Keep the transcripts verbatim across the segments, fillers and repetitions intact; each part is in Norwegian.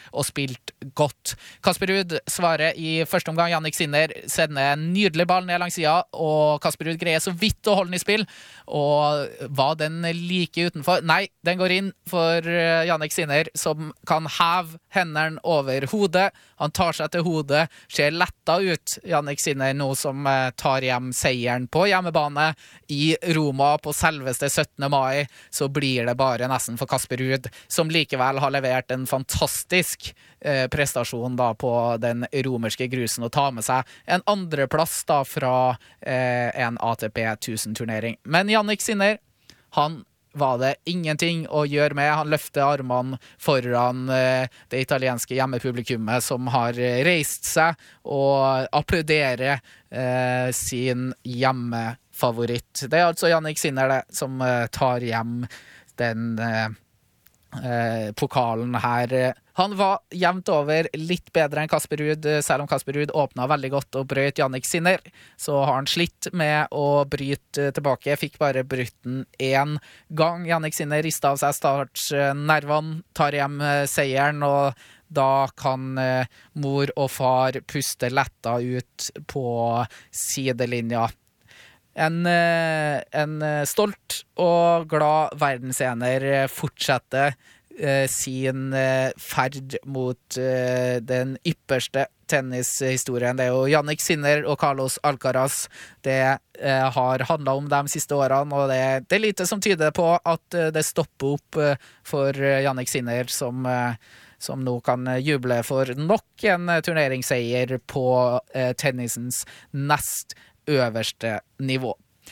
og spilt godt. Kasper Ruud svarer i første omgang. Jannik Sinner sender en nydelig ball ned langs sida, og Kasper Ruud greier så vidt å holde den i spill. Og var den like utenfor? Nei, den går inn for Jannik Sinner, som kan heve hendene over hodet. Han tar seg til hodet, ser letta ut, Jannik Sinner, nå som tar hjem seieren på hjemmebane i Roma på selveste syttende mai. Så blir det bare nesten for Kasper Ruud, som likevel har levert en fantastisk eh, prestasjon da på den romerske grusen, og tar med seg en andreplass da fra eh, en A T P tusen-turnering. Men Jannik Sinner, han var det ingenting å gjøre med. Han løfter armene foran eh, det italienske hjemmepublikummet, som har reist seg og applauderer eh, sin hjemmefavoritt. Det er altså Jannik Sinner det, som eh, tar hjem den eh, eh, pokalen her. Han var jevnt over litt bedre enn Kasper Ruud, selv om Kasper Ruud åpnet veldig godt og brøt Jannik Sinner. Så har han slitt med å bryte tilbake. Jeg fikk bare brytt den én gang. Jannik Sinner ristet av seg startsnervene, tar hjem seieren, og da kan eh, mor og far puste letta ut på sidelinja. En, eh, en stolt og glad verdensener fortsetter sin ferd mot den ypperste tennishistorien. Det er jo Jannik Sinner og Carlos Alcaraz det har handlet om de siste årene, og det, det er lite som tyder på at det stopper opp for Jannik Sinner, som, som nå kan juble for nok en turneringsseier på tennisens nest øverste nivå.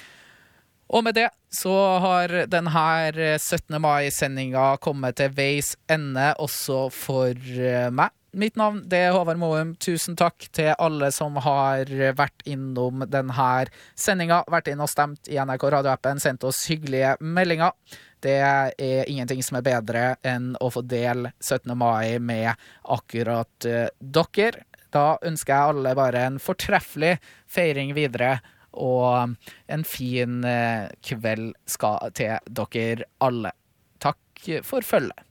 Og med det så har denne syttende mai-sendinga kommet til veis ende også for meg. Mitt navn det er Håvard Moum. Tusen takk til alle som har vært innom denne sendinga, vært inn og stemt i N R K radioappen, sendt oss hyggelige meldinger. Det er ingenting som er bedre enn å få del syttende mai med akkurat uh, dere. Da ønsker jeg alle bare en fortreffelig feiring videre, og en fin kveld skal til dere alle. Takk for følget.